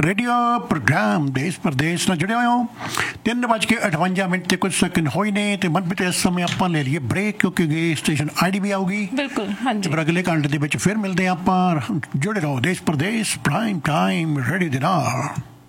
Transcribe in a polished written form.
Radio programme ਦੇਸ਼ ਪ੍ਰਦੇਸ਼ ਨਾਲ ਜੁੜੇ ਹੋਏ ਹੋ। 3:58 ਤੇ ਕੁਝ ਸੈਕਿੰਡ ਹੋਏ ਨੇ ਤੇ ਮਨਪ੍ਰੀਤ ਇਸ ਸਮੇਂ ਆਪਾਂ ਲੈ ਲਈਏ ਬ੍ਰੇਕ ਕਿਉਂਕਿ ਸਟੇਸ਼ਨ ID ਵੀ ਆਊਗੀ। ਬਿਲਕੁਲ ਹਾਂਜੀ, ਫਿਰ ਅਗਲੇ ਘੰਟੇ ਦੇ ਵਿੱਚ ਫਿਰ ਮਿਲਦੇ ਹਾਂ ਆਪਾਂ। ਜੁੜੇ ਰਹੋ ਦੇਸ਼ ਪ੍ਰਦੇਸ਼ ਪ੍ਰਾਈਮ ਟਾਈਮ ਰੇਡੀਓ ਦੇ ਨਾਲ।